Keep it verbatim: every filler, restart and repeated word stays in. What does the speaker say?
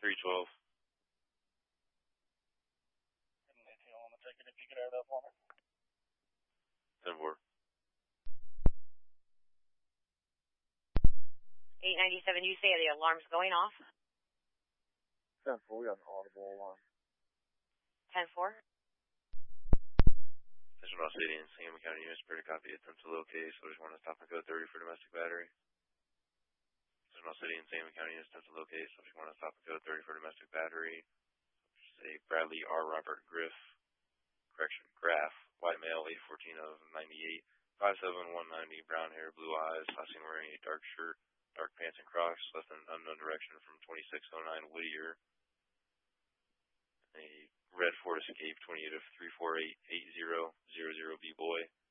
three twelve. On the ticket, if you could add that for me. ten four. eight ninety-seven, you say the alarm's going off? ten four, we got an audible alarm. ten four. Central City and Sangamon County units, pretty copy, attempt to locate, so I just want to stop and go thirty for domestic battery. Central City and Sangamon County units, attempt to locate, so I just want to stop and go thirty for domestic battery. Say Bradley R. Robert Griff, correction, Graff, white male, eight fourteen of ninety-eight, five seven, one ninety, brown hair, blue eyes, last seen wearing a dark shirt, dark pants and Crocs, left in unknown direction from twenty-six oh nine Whittier. A red Ford Escape, twenty-eight of three four eight, eight zero zero zero B boy,